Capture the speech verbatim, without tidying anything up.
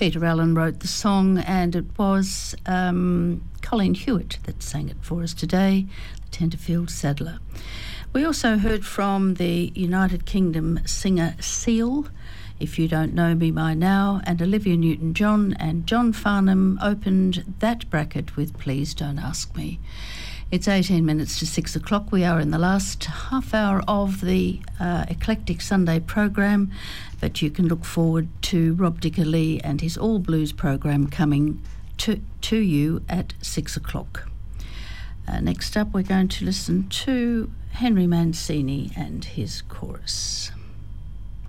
Peter Allen wrote the song, and it was um, Colin Hewitt that sang it for us today, the Tenterfield Saddler. We also heard from the United Kingdom singer Seal, If You Don't Know Me By Now, and Olivia Newton-John and John Farnham opened that bracket with Please Don't Ask Me. It's eighteen minutes to six o'clock. We are in the last half hour of the uh, Eclectic Sunday program, but you can look forward to Rob Dickerley and his All Blues program coming to, to you at six o'clock. Uh, next up, we're going to listen to Henry Mancini and his chorus.